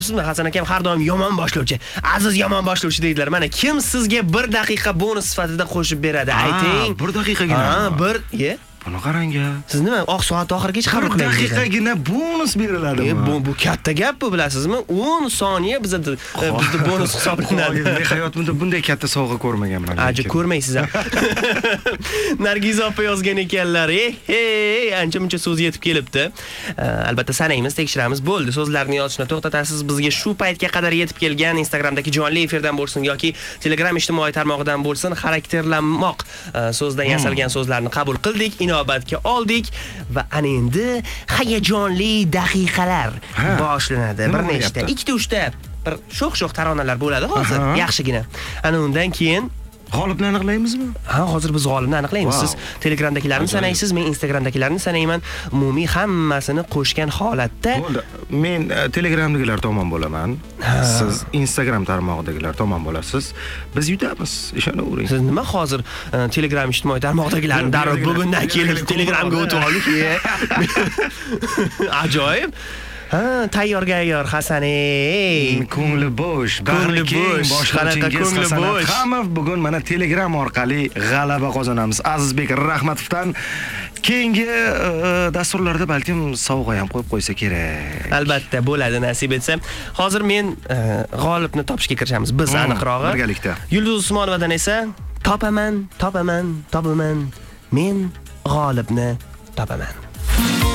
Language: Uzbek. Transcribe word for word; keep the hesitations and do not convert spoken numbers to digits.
Sizmi Hasan akam har doim yomon boshlovchi, Aziz yomon boshlovchi deydilar. Mana kim sizga bir daqiqa bonus sifatida qo'shib beradi? Ayting. bir daqiqagina. Ha, bir, ye. Buni qarang-a. Siz nima oq soat oxirigacha qabul qilinadi? bir daqiqagina bonus beriladimi? Bu bu katta gap bu, bilasizmi? o'n soniya bizda bizda bonus hisoblanadi. Men hayotimda bunday katta sovg'a ko'rmaganman. Aji ko'rmaysiz ham. Nargiza opa yozgan ekanlar. Hey, ancha-muncha so'z yetib kelibdi. Albatta sanaymiz, tekshiramiz. Bo'ldi. So'zlarni yozishni to'xtatasiz. Bizga shu paytga qadar yetib kelgan Instagramdagi jonli efirdan bo'lsin yoki Telegram ijtimoiy tarmog'idan bo'lsin, xarakterlanmoq so'zdan yasalgan so'zlarni qabul qildik. Inobatga oldik va ana endi hayajonli daqiqalar boshlanadi. Bir nechta, ikkita uchta bir sho'x-sho'x taronalar bo'ladi hozir, yaxshigina. Ana undan keyin g'olibni aniqlaymizmi? Ha, hozir biz g'olibni aniqlaymiz. Siz Telegramdagilarni sanaysiz, men Instagramdagilarni sanayman. Umumiy hammasini qo'shgan holatda bo'ldi. Men Telegramdagilar tomon bo'laman. Siz Instagram tarmog'idagilar tomon bo'lasiz. Biz yutamiz, ishonavering. Siz nima hozir Telegram ijtimoiy tarmog'idagilarni darrov bugundan kelib Telegramga o'tib oldik. Ajoyib. Ha, tayyorga-ayyor Hasan ey. Ko'ngli bo'sh, ko'ngli bo'sh, qanaqa ko'ngli bo'sh. Hamma bugun mana Telegram orqali g'alaba qozonamiz. Azizbek Rahmatovdan keyingi dasturlarda balkim sovg'a ham qo'yib qo'ysa kerak. Albatta bo'ladi, nasib etsa. Hozir men g'olibni topishga kirishamiz. Biz aniqrog'i. Birgalikda. Yulduz Usmonovadan esa topaman, topaman, topaman. Men g'olibni topaman.